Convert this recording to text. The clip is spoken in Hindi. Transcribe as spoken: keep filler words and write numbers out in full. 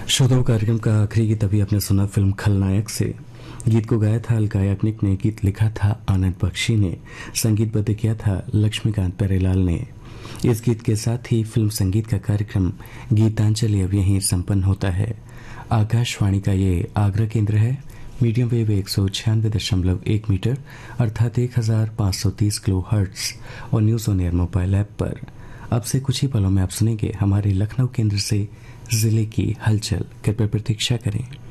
श्रोताओं, कार्यक्रम का आखिरी गीत अभी आपने सुना फिल्म खलनायक से। गीत को गाया था अलका याग्निक ने, गीत लिखा था आनंद बख्शी ने, संगीतबद्ध किया था लक्ष्मीकांत प्यारेलाल ने। इस गीत के साथ ही फिल्म संगीत का कार्यक्रम गीतांजलि अब यहीं संपन्न होता है। आकाशवाणी का ये आगरा केंद्र है। मीडियम वेव एक सौ छियानवे दशमलव एक मीटर अर्थात एक हजार पाँच सौ तीस किलो हर्ट्ज और news on air mobile app पर। अब से कुछ ही पलों में आप सुनेंगे हमारे लखनऊ केंद्र से जिले की हलचल। कृपया प्रतीक्षा करें।